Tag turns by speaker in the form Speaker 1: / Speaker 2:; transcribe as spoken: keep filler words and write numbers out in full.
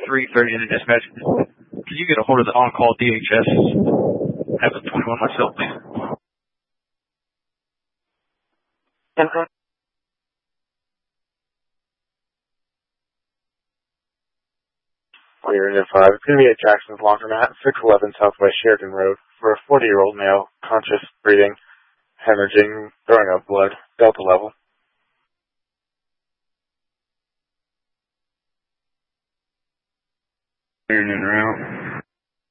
Speaker 1: three thirty in the dispatch. Can you get a hold of the on-call D H S? Have a twenty-one myself, please.
Speaker 2: Info. We're in five. It's going to be at Jackson's Laundromat, six eleven Southwest Sheridan Road, for a forty-year-old male, conscious, breathing, hemorrhaging, throwing up blood, Delta level.
Speaker 1: Clearing in route.